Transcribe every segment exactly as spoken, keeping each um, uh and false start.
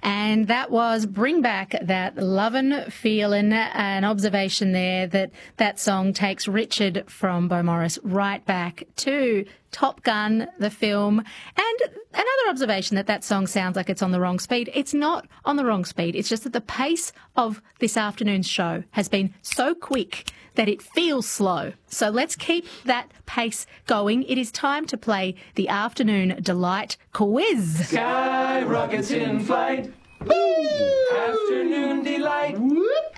And that was Bring Back That Lovin' Feelin', an observation there that that song takes Richard from Beaumaris right back to Top Gun, the film. And another observation that that song sounds like it's on the wrong speed. It's not on the wrong speed. It's just that the pace of this afternoon's show has been so quick that it feels slow. So let's keep that pace going. It is time to play the Afternoon Delight quiz. Sky rockets in flight. Woo! Afternoon delight. Whoop!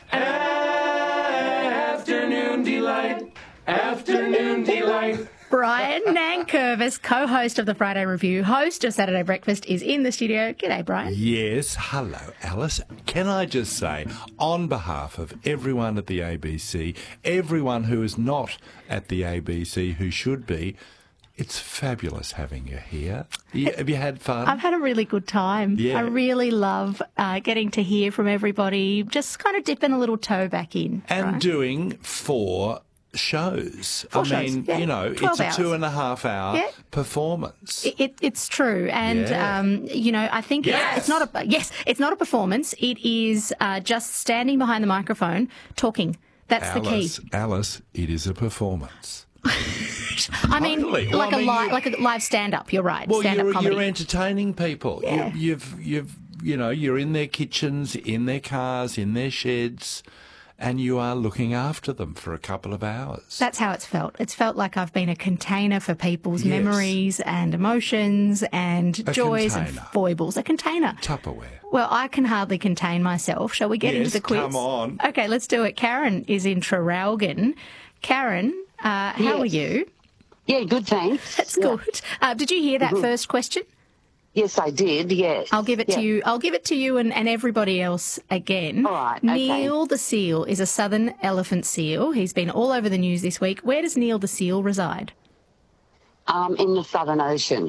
Afternoon delight. Afternoon delight. Brian Nankervis, co-host of the Friday Review, host of Saturday Breakfast, is in the studio. G'day, Brian. Yes, hello, Alice. Can I just say, on behalf of everyone at the A B C, everyone who is not at the A B C who should be, it's fabulous having you here. You, have you had fun? I've had a really good time. Yeah. I really love uh, getting to hear from everybody, just kind of dipping a a toe back in. And right? doing four shows. Four I shows, mean, yeah. you know, twelve it's a hours. two and a half hour Yeah. performance. It, it, it's true, and Yeah. um, you know, I think Yes. it's not a yes, it's not a performance. It is uh, just standing behind the microphone talking. That's Alice, the key. Alice, it is a performance. I mean, Totally. Well, like I mean, a li- you- like a live stand-up. You're right. Well, stand-up you're, comedy. you're entertaining people. Yeah. You, you've, you've, you know, you're in their kitchens, in their cars, in their sheds, and you are looking after them for a couple of hours. That's how it's felt. It's felt like I've been a container for people's Yes. memories and emotions and A joys container. and foibles. A container. Tupperware. Well, I can hardly contain myself. Shall we get Yes, into the quiz? come on. Okay, let's do it. Karen is in Traralgon. Karen, uh, how are Yes. you? Yeah, good, thanks. That's Yeah. good. Uh, did you hear that first question? Yes, I did, yes. I'll give it Yeah. to you. I'll give it to you and, and everybody else again. All right, okay. Neil the seal is a southern elephant seal. He's been all over the news this week. Where does Neil the seal reside? Um, in the Southern Ocean.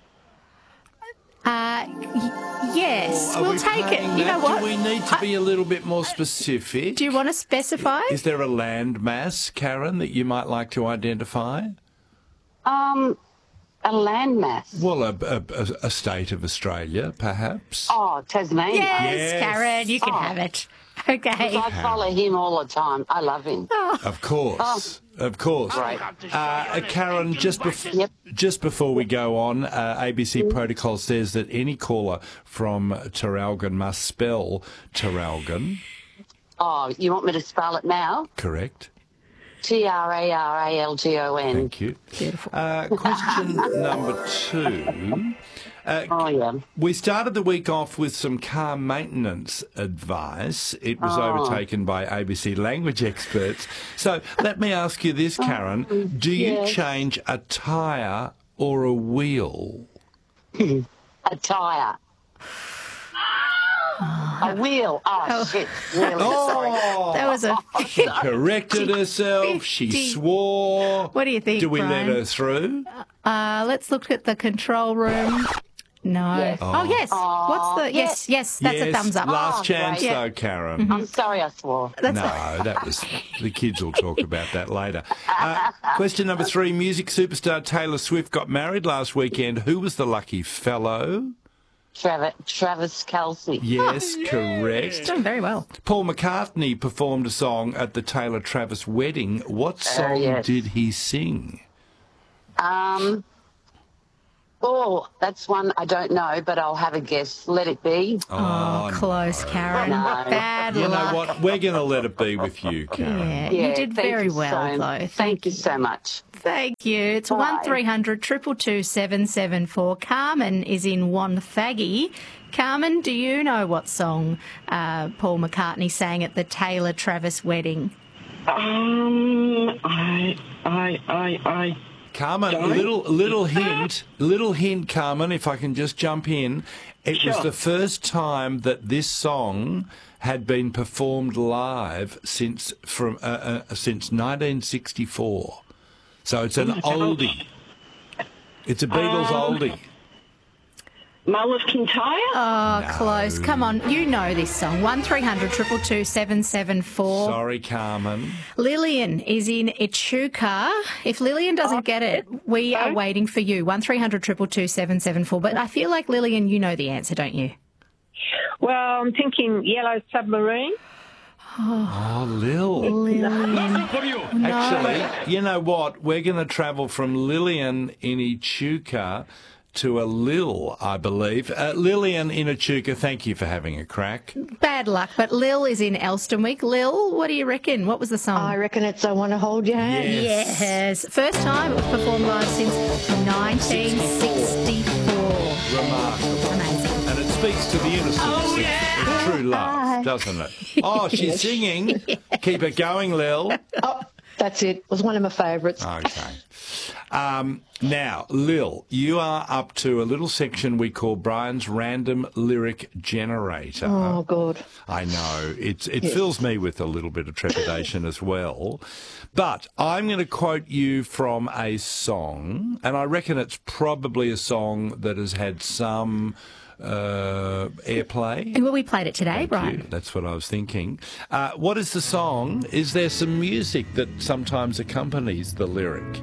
Uh, y- yes, Are we'll we take it. playing You know that? what? Do we need to be a little bit more specific? Do you want to specify? Is there a land mass, Karen, that you might like to identify? Um, a landmass. Well, a, a, a- a state of Australia, perhaps. Oh, Tasmania. Yes, Yes. Karen, you can Oh. have it. Okay. I follow him all the time. I love him. Of course, of course. Great. Uh, Karen, just, bef- Yep. just before we go on, uh, A B C protocol says that any caller from Traralgon must spell Traralgon. Oh, you want me to spell it now? Correct. T R A R A L G O N. Thank you. Beautiful. Uh, question number two. Uh, Oh, yeah. We started the week off with some car maintenance advice. It was Oh. overtaken by A B C language experts. So let me ask you this, Karen. Do you Yes. change a tyre or a wheel? A tyre. A wheel. Oh, shit. Really? Sorry. That was a. She corrected herself. She fifty. swore. What do you think, Do we Brian? let her through? Uh, let's look at the control room. No. Yes. Oh, yes. What's the. Yes, yes, that's yes. a thumbs up. Last Oh, chance, great. though, Karen. I'm sorry I swore. That's No, that was the kids will talk about that later. Uh, question number three: music superstar Taylor Swift got married last weekend. Who was the lucky fellow? Travis, Travis Kelce. Yes, correct. doing very well. Paul McCartney performed a song at the Taylor Travis wedding. What song yes. did he sing? Um. Oh, that's one I don't know, but I'll have a guess. Let it be. Oh, close, Karen. No. Bad You know luck. what? We're going to let it be with you, Karen. Yeah, Yeah, you did thank very you well, so, though. Thank, you so much. Thank you. It's Bye. one three hundred two two two seven seven four. Carmen is in Wonthaggi. Carmen, do you know what song uh, Paul McCartney sang at the Taylor Travis wedding? Um, I, I, I, I. Carmen, Don't. little little hint, little hint, Carmen, if I can just jump in. It was Sure. the first time that this song had been performed live since from uh, uh, since nineteen sixty-four. So it's an oldie. It's a Beatles Um, oldie. Mull of Kintyre? Oh, close. Come on, you know this song. one three hundred two two two seven seven four. Sorry, Carmen. Lillian is in Echuca. If Lillian doesn't get it, we are waiting for you. one three hundred two two two seven seven four. But I feel like, Lillian, you know the answer, don't you? Well, I'm thinking Yellow Submarine. Oh, Lil. Actually, you know what? We're going to travel from Lillian in Echuca to a Lil, I believe. Uh, Lillian in Echuca, thank you for having a crack. Bad luck, but Lil is in Elstonwick. Lil, what do you reckon? What was the song? I reckon it's I Want to Hold Your Hand. Yes. Yes. First time it was performed live since nineteen sixty-four. Remarkable. Amazing. And it speaks to the innocence Oh, of, yeah. of true love, doesn't it? Oh, she's singing. Keep it going, Lil. Oh, that's it. It was one of my favourites. Okay. Um, now, Lil, you are up to a little section we call Brian's Random Lyric Generator. Oh, God. I know. It's, it fills me with a little bit of trepidation as well. But I'm going to quote you from a song, and I reckon it's probably a song that has had some uh, airplay. Well, we played it today, Thank Brian. you. That's what I was thinking. Uh, what is the song? Is there some music that sometimes accompanies the lyric?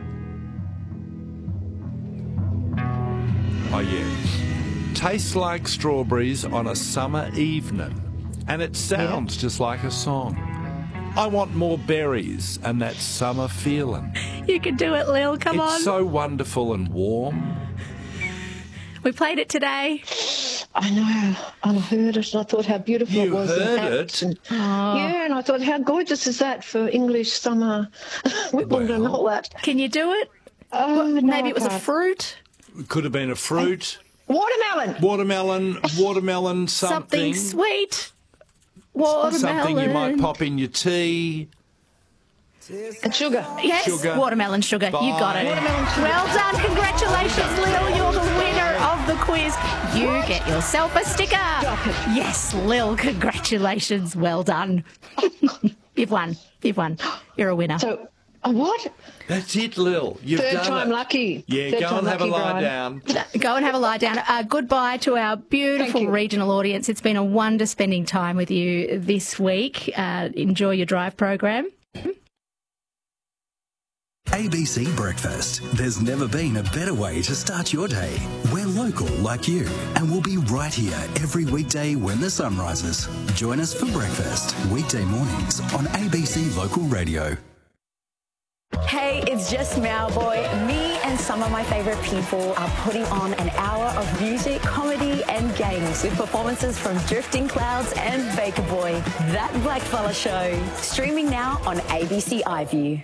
Oh, yeah. Tastes like strawberries on a summer evening. And it sounds yeah. just like a song. I want more berries and that summer feeling. You can do it, Lil. Come it's on. It's so wonderful and warm. We played it today. I know. I heard it and I thought how beautiful You it was. heard it? And, yeah, and I thought how gorgeous is that for English summer Wimbledon and all that. Can you do it? Oh, Well, no, maybe I it was a can't. fruit. It could have been a fruit. Watermelon. Watermelon, watermelon something. Something sweet. Watermelon. Something you might pop in your tea. And sugar. Yes, Sugar. watermelon sugar. Bye. You got it. Watermelon sugar. Well done. Congratulations, Lil. You're the winner of the quiz. You get yourself a sticker. Yes, Lil. Congratulations. Well done. You've won. You've won. You're a winner. So, a what? That's it, Lil. You've Third done time it. lucky. Yeah, Third go time and have a lucky, lie Brian. down. Go and have a lie down. Uh, goodbye to our beautiful Thank you. regional audience. It's been a wonder spending time with you this week. Uh, enjoy your drive program. A B C Breakfast. There's never been a better way to start your day. We're local like you, and we'll be right here every weekday when the sun rises. Join us for breakfast, weekday mornings on A B C Local Radio. Hey, it's just Mowboy. Me and some of my favourite people are putting on an hour of music, comedy and games with performances from Drifting Clouds and Baker Boy. That Blackfella Show. Streaming now on A B C iView.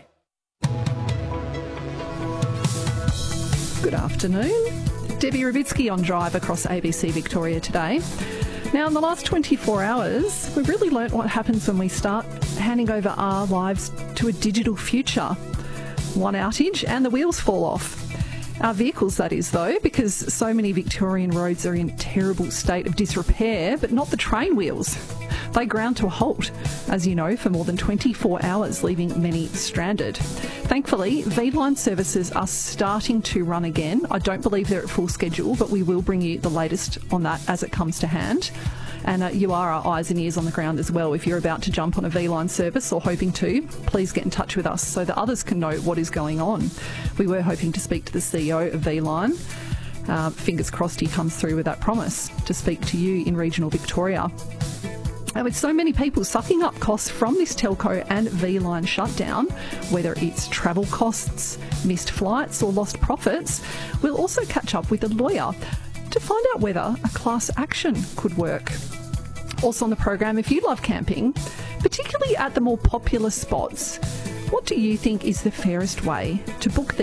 Good afternoon. Debbie Rubitsky on Drive across A B C Victoria today. Now, in the last twenty-four hours, we've really learnt what happens when we start handing over our lives to a digital future. One outage and the wheels fall off. Our vehicles, that is, though, because so many Victorian roads are in a terrible state of disrepair, but not the train wheels. They ground to a halt, as you know, for more than twenty-four hours, leaving many stranded. Thankfully, V-Line services are starting to run again. I don't believe they're at full schedule, but we will bring you the latest on that as it comes to hand. And uh, you are our eyes and ears on the ground as well. If you're about to jump on a V-Line service or hoping to, please get in touch with us so that others can know what is going on. We were hoping to speak to the C E O of V-Line. Uh, fingers crossed he comes through with that promise to speak to you in regional Victoria. And with so many people sucking up costs from this telco and V-Line shutdown, whether it's travel costs, missed flights or lost profits, we'll also catch up with a lawyer to find out whether a class action could work. Also on the program, if you love camping, particularly at the more popular spots, what do you think is the fairest way to book these